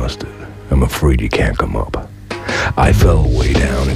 exhausted. I'm afraid you can't come up. I fell way down